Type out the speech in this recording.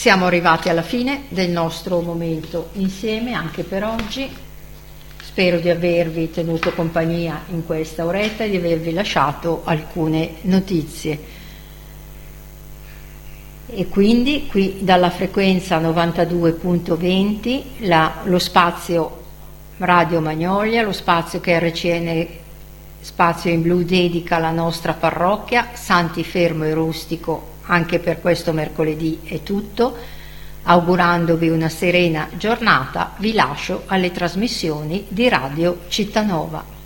Siamo arrivati alla fine del nostro momento insieme anche per oggi. Spero di avervi tenuto compagnia in questa oretta e di avervi lasciato alcune notizie. E quindi qui dalla frequenza 92.20 lo spazio Radio Magnolia, lo spazio che RCN Spazio in Blu dedica alla nostra parrocchia Santi Fermo e Rustico anche per questo mercoledì è tutto. Augurandovi una serena giornata, vi lascio alle trasmissioni di Radio Cittanova.